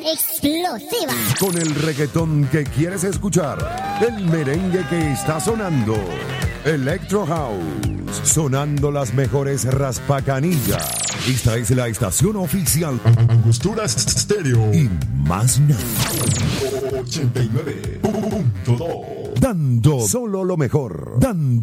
explosiva. Con el reggaetón que quieres escuchar, el merengue que está sonando, Electro House, sonando las mejores raspacanillas. Esta es la estación oficial Angostura Stereo y más nada. 89.2. Dando solo lo mejor. Dando